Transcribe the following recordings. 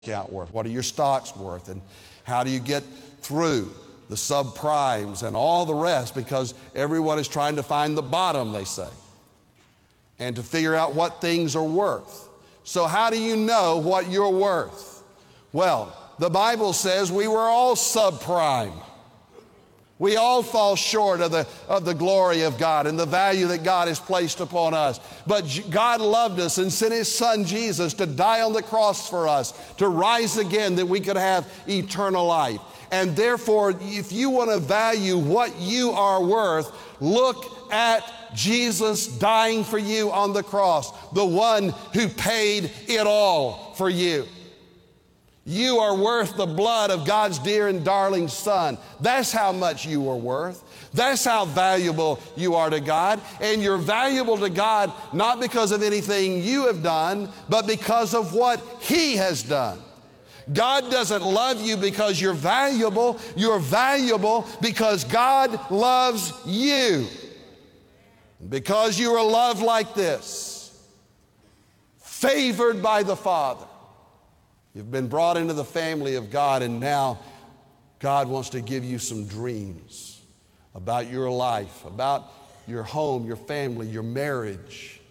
account worth? What are your stocks worth? And how do you get through the subprimes and all the rest? Because everyone is trying to find the bottom, they say, and to figure out what things are worth. So how do you know what you're worth? Well, the Bible says we were all subprime. We all fall short of the glory of God and the value that God has placed upon us. But God loved us and sent His Son Jesus to die on the cross for us, to rise again that we could have eternal life. And therefore, if you want to value what you are worth, look at Jesus dying for you on the cross, the one who paid it all for you. You are worth the blood of God's dear and darling Son. That's how much you are worth. That's how valuable you are to God. And you're valuable to God not because of anything you have done, but because of what He has done. God doesn't love you because you're valuable. You're valuable because God loves you. Because you are loved like this, favored by the Father. You've been brought into the family of God, and now God wants to give you some dreams about your life, about your home, your family, your marriage,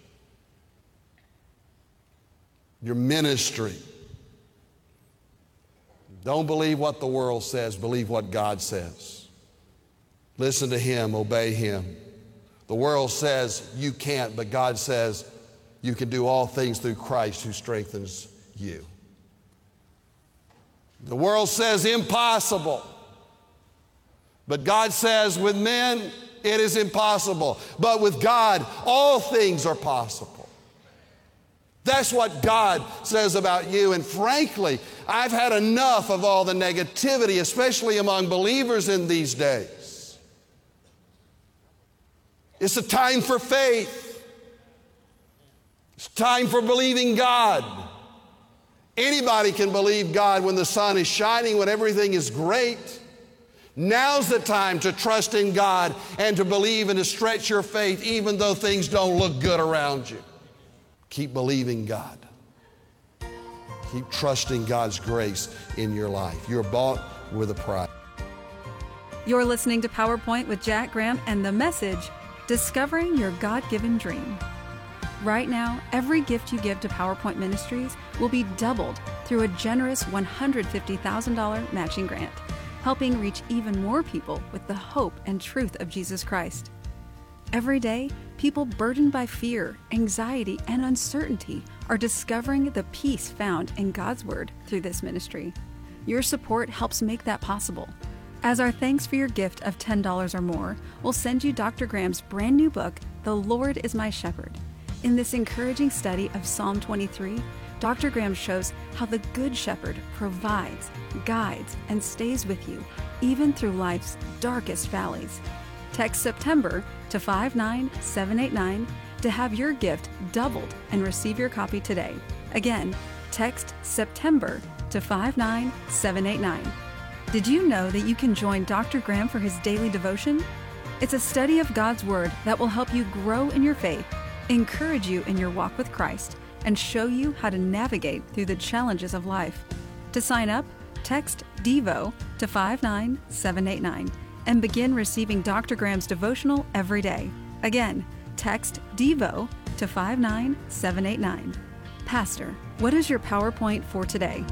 your ministry. Don't believe what the world says, believe what God says. Listen to Him, obey Him. The world says you can't, but God says you can do all things through Christ who strengthens you. The world says impossible, but God says with men it is impossible, but with God all things are possible. That's what God says about you. And frankly, I've had enough of all the negativity, especially among believers in these days. It's a time for faith. It's time for believing God. Anybody can believe God when the sun is shining, when everything is great. Now's the time to trust in God and to believe and to stretch your faith even though things don't look good around you. Keep believing God. Keep trusting God's grace in your life. You're bought with a price. You're listening to PowerPoint with Jack Graham and the message, Discovering Your God-Given Dream. Right now, every gift you give to PowerPoint Ministries will be doubled through a generous $150,000 matching grant, helping reach even more people with the hope and truth of Jesus Christ. Every day, people burdened by fear, anxiety, and uncertainty are discovering the peace found in God's Word through this ministry. Your support helps make that possible. As our thanks for your gift of $10 or more, we'll send you Dr. Graham's brand new book, The Lord is My Shepherd. In this encouraging study of Psalm 23, Dr. Graham shows how the Good Shepherd provides, guides, and stays with you, even through life's darkest valleys. Text September to 59789 to have your gift doubled and receive your copy today. Again, text September to 59789. Did you know that you can join Dr. Graham for his daily devotion? It's a study of God's Word that will help you grow in your faith, encourage you in your walk with Christ, and show you how to navigate through the challenges of life. To sign up, text DEVO to 59789 and begin receiving Dr. Graham's devotional every day. Again, text DEVO to 59789. Pastor, what is your PowerPoint for today?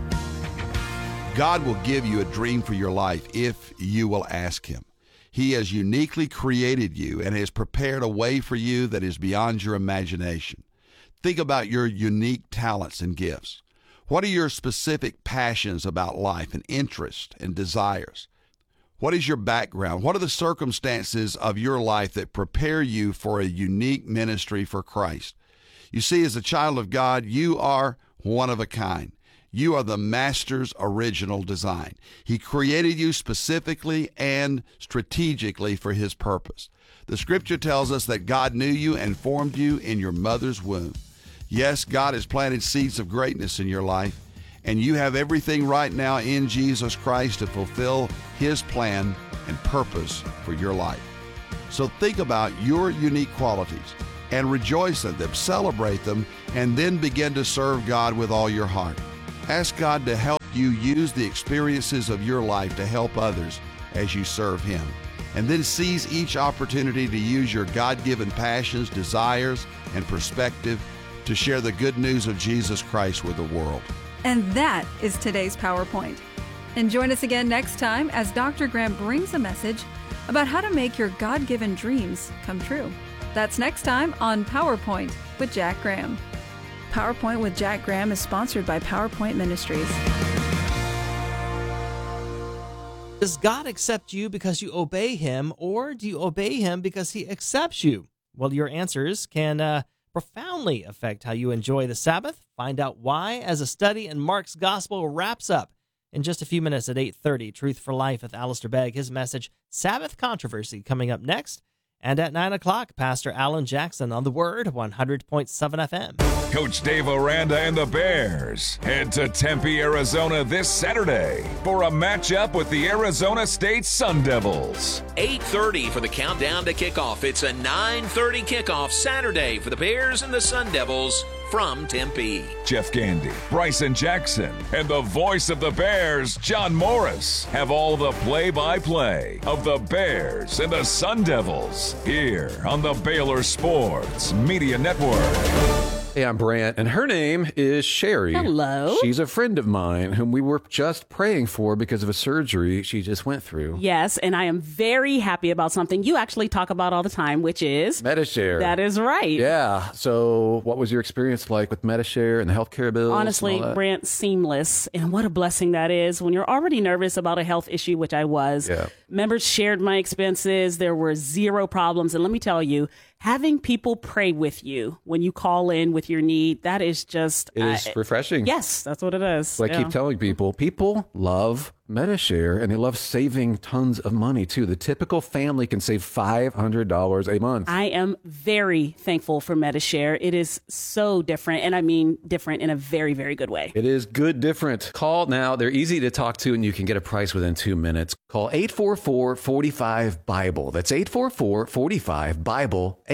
God will give you a dream for your life if you will ask Him. He has uniquely created you and has prepared a way for you that is beyond your imagination. Think about your unique talents and gifts. What are your specific passions about life and interests and desires? What is your background? What are the circumstances of your life that prepare you for a unique ministry for Christ? You see, as a child of God, you are one of a kind. You are the Master's original design. He created you specifically and strategically for His purpose. The Scripture tells us that God knew you and formed you in your mother's womb. Yes, God has planted seeds of greatness in your life, and you have everything right now in Jesus Christ to fulfill His plan and purpose for your life. So think about your unique qualities and rejoice in them, celebrate them, and then begin to serve God with all your heart. Ask God to help you use the experiences of your life to help others as you serve Him. And then seize each opportunity to use your God-given passions, desires, and perspective to share the good news of Jesus Christ with the world. And that is today's PowerPoint. And join us again next time as Dr. Graham brings a message about how to make your God-given dreams come true. That's next time on PowerPoint with Jack Graham. PowerPoint with Jack Graham is sponsored by PowerPoint Ministries. Does God accept you because you obey Him, or do you obey Him because He accepts you? Well, your answers can profoundly affect how you enjoy the Sabbath. Find out why as a study in Mark's Gospel wraps up in just a few minutes at 8:30. Truth for Life with Alistair Begg, his message, Sabbath Controversy, coming up next. And at 9 o'clock, Pastor Alan Jackson on The Word, 100.7 FM. Coach Dave Aranda and the Bears head to Tempe, Arizona this Saturday for a matchup with the Arizona State Sun Devils. 8:30 for the countdown to kickoff. It's a 9:30 kickoff Saturday for the Bears and the Sun Devils from Tempe. Jeff Gandy, Bryson Jackson, and the voice of the Bears, John Morris, have all the play-by-play of the Bears and the Sun Devils here on the Baylor Sports Media Network. Hey, I'm Brant, and her name is Sherry. Hello. She's a friend of mine whom we were just praying for because of a surgery she just went through. Yes, and I am very happy about something you actually talk about all the time, which is Medi-Share. That is right. Yeah. So what was your experience like with Medi-Share and the healthcare bills? Honestly, Brant, seamless. And what a blessing that is when you're already nervous about a health issue, which I was. Yeah. Members shared my expenses. There were zero problems. And let me tell you, having people pray with you when you call in with your need, that is just... It is refreshing. Yes, that's what it is. So I keep telling people love Medi-Share, and they love saving tons of money, too. The typical family can save $500 a month. I am very thankful for Medi-Share. It is so different, and I mean different in a very, very good way. It is good different. Call now. They're easy to talk to, and you can get a price within 2 minutes. Call 844-45-BIBLE. That's 844-45-BIBLE.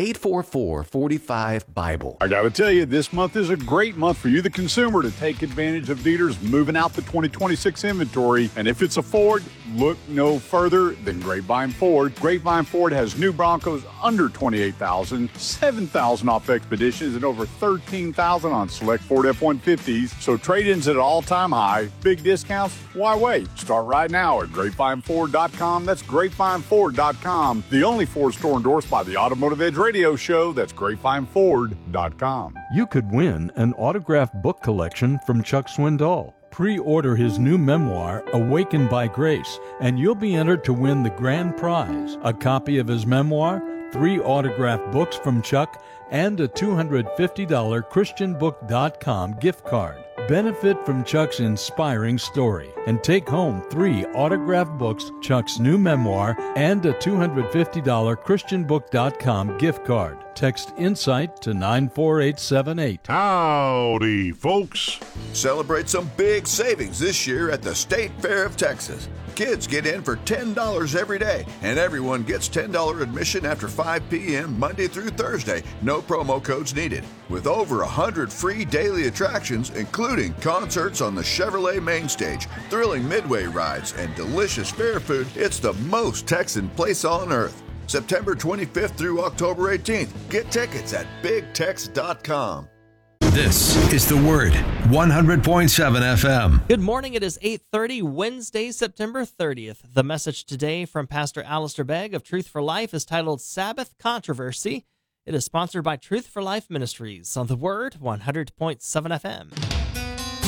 844-45-BIBLE. I got to tell you, this month is a great month for you, the consumer, to take advantage of dealers moving out the 2026 inventory. And if it's a Ford, look no further than Grapevine Ford. Grapevine Ford has new Broncos under $28,000, $7,000 off Expeditions, and over $13,000 on select Ford F-150s. So trade-ins at an all-time high. Big discounts? Why wait? Start right now at GrapevineFord.com. That's GrapevineFord.com. The only Ford store endorsed by the Automotive Edge Radio Show. That's GrapevineFord.com. You could win an autographed book collection from Chuck Swindoll. Pre-order his new memoir, Awakened by Grace, and you'll be entered to win the grand prize, a copy of his memoir, 3 autographed books from Chuck, and a $250 ChristianBook.com gift card. Benefit from Chuck's inspiring story and take home 3 autographed books, Chuck's new memoir, and a $250 ChristianBook.com gift card. Text INSIGHT to 94878. Howdy, folks. Celebrate some big savings this year at the State Fair of Texas. Kids get in for $10 every day, and everyone gets $10 admission after 5 p.m. Monday through Thursday. No promo codes needed. With over 100 free daily attractions, including concerts on the Chevrolet main stage, thrilling midway rides, and delicious fair food, it's the most Texan place on earth. September 25th through October 18th. Get tickets at BigTex.com. This is The Word, 100.7 FM. Good morning. It is 8:30, Wednesday, September 30th. The message today from Pastor Alistair Begg of Truth for Life is titled Sabbath Controversy. It is sponsored by Truth for Life Ministries on The Word, 100.7 FM.